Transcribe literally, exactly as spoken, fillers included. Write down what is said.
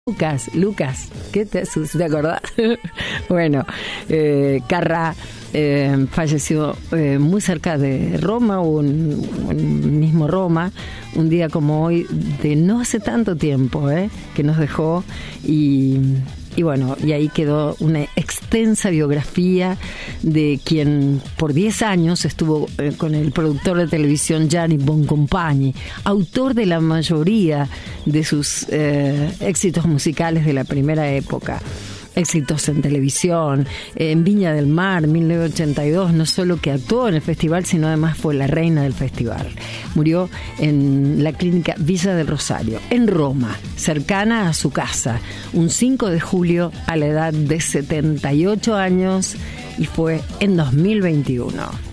Lucas, Lucas, ¿qué te, te acordás? Bueno, eh, Carrà eh, falleció eh, muy cerca de Roma, o en, en mismo Roma, un día como hoy, de no hace tanto tiempo, eh, que nos dejó y... Y bueno, y ahí quedó una extensa biografía de quien por diez años estuvo eh, con el productor de televisión Gianni Boncompagni, autor de la mayoría de sus eh, éxitos musicales de la primera época. Éxitos en televisión, en Viña del Mar, mil novecientos ochenta y dos, no solo que actuó en el festival, sino además fue la reina del festival. Murió en la clínica Villa del Rosario, en Roma, cercana a su casa, un cinco de julio a la edad de setenta y ocho años, y fue en dos mil veintiuno.